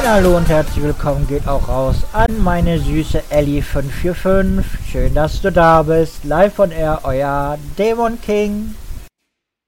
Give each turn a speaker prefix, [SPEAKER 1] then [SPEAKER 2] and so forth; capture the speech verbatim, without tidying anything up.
[SPEAKER 1] Hallo und herzlich willkommen geht auch raus an meine süße Ellie fünf vier fünf. Schön, dass du da bist. Live on Air, euer Dämon King.